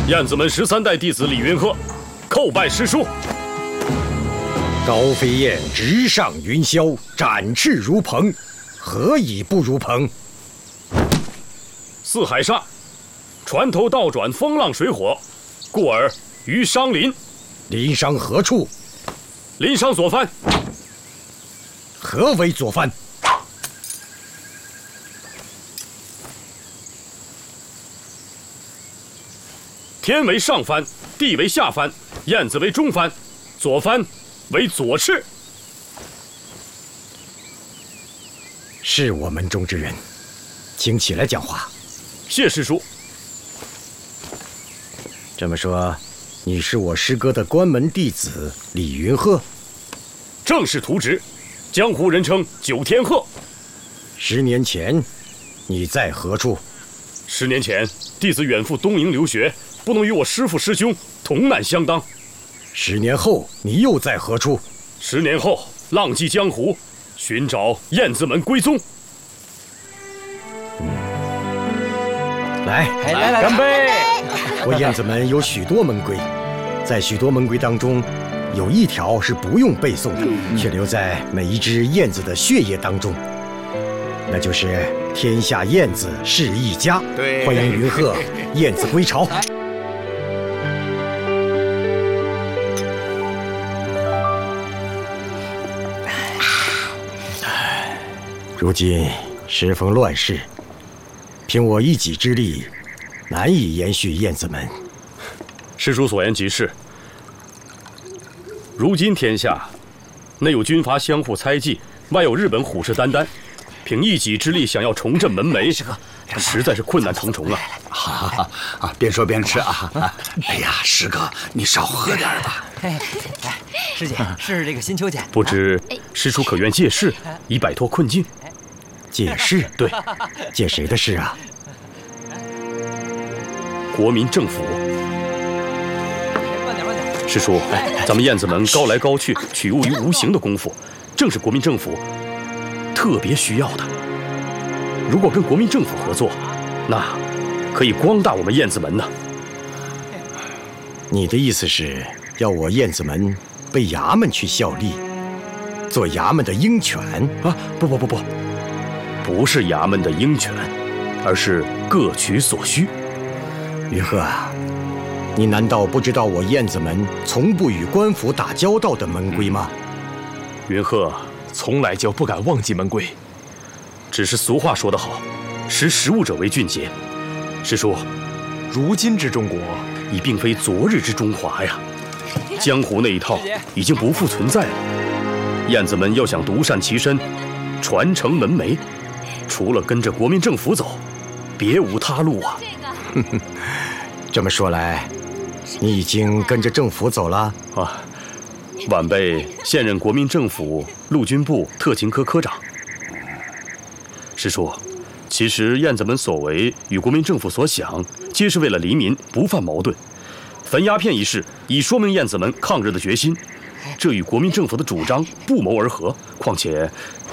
燕子门13代弟子李云鹤，叩拜师叔。 高飞燕直上云霄，展翅如鹏，何以不如鹏？ 四海上，船头倒转，风浪水火，故而于商林。 林商何处？ 林商左藩。 何为左藩？ 天为上藩，地为下藩，燕子为中藩，左藩为左赤。 是我门中之人，请起来讲话。 谢师叔。 这么说，你是我师哥的关门弟子李云鹤？ 正是徒侄，江湖人称九天鹤。 10年前，你在何处 ？10年前，弟子远赴东瀛留学，不能与我师父师兄同难相当。 10年后，你又在何处 ？10年后，浪迹江湖，寻找燕子门归宗。 来，干杯！我燕子门有许多门规，在许多门规当中，有一条是不用背诵的，却留在每一只燕子的血液当中，那就是天下燕子是一家。欢迎云鹤燕子归巢。如今时逢乱世，凭我一己之力，难以延续燕子门。 师叔所言极是。如今天下，内有军阀相互猜忌，外有日本虎视眈眈，凭一己之力想要重振门楣，实在是困难重重啊！ 好，边说边吃啊！哎呀，师哥，你少喝点吧。 来，师姐，试试这个新秋茧。 不知师叔可愿借势，以摆脱困境？ 借势？ 对， 借谁的势啊？ 国民政府。 慢点。 师叔，咱们燕子门高来高去，取物于无形的功夫，正是国民政府特别需要的。如果跟国民政府合作，那可以光大我们燕子门呢。 你的意思是要我燕子门被衙门去效力，做衙门的鹰犬啊？不是衙门的鹰犬，而是各取所需。 云鹤啊，你难道不知道我燕子门从不与官府打交道的门规吗？ 云鹤从来就不敢忘记门规，只是俗话说得好，识时务者为俊杰。师叔，如今之中国已并非昨日之中华呀，江湖那一套已经不复存在了。燕子门要想独善其身，传承门楣，除了跟着国民政府走，别无他路啊。 这么说来，你已经跟着政府走了啊？晚辈现任国民政府陆军部特勤科科长。师叔，其实燕子门所为与国民政府所想，皆是为了黎民不犯矛盾。焚鸦片一事已说明燕子门抗日的决心，这与国民政府的主张不谋而合。况且，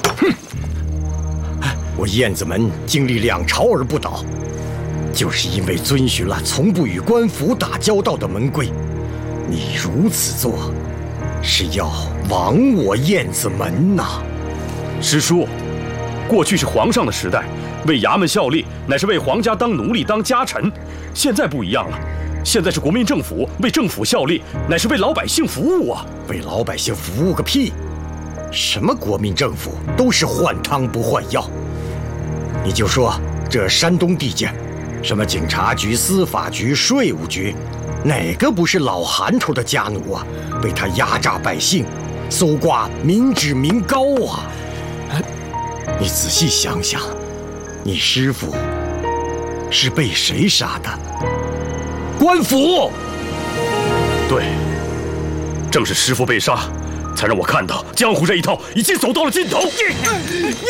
我燕子门经历2朝而不倒，就是因为遵循了从不与官府打交道的门规。你如此做，是要亡我燕子门呐！ 师叔，过去是皇上的时代，为衙门效力乃是为皇家当奴隶当家臣，现在不一样了，现在是国民政府，为政府效力乃是为老百姓服务啊！ 为老百姓服务个屁！什么国民政府都是换汤不换药。你就说这山东地界，什么警察局、司法局、税务局，哪个不是老韩头的家奴啊？为他压榨百姓，搜刮民脂民膏啊！你仔细想想，你师父是被谁杀的？官府。 对，正是师父被杀，才让我看到江湖这一套已经走到了尽头。